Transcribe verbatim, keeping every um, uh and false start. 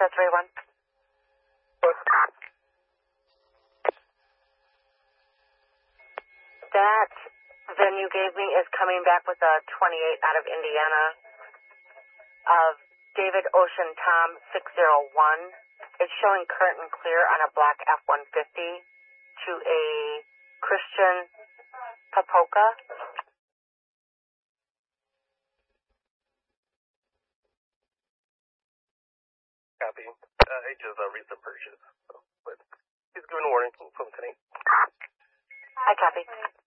Delta three one. That VIN you gave me is coming back with a twenty-eight out of Indiana of David Ocean Tom six zero one. It's showing current and clear on a black F one fifty to a Christian Papoka. Copy. Uh, H is a recent purchase, so, but he's given a warning from today. I copy.